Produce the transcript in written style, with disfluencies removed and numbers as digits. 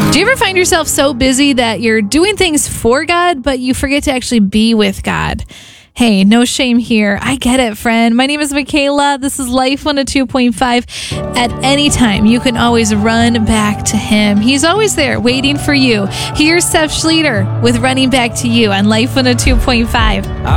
Do you ever find yourself so busy that you're doing things for God, but you forget to actually be with God? Hey, no shame here. I get it, friend. My name is Michaela. This is Life 102.5. At any time, you can always run back to Him. He's always there waiting for you. Here's Steph Schlueter with Running Back to You on Life 102.5.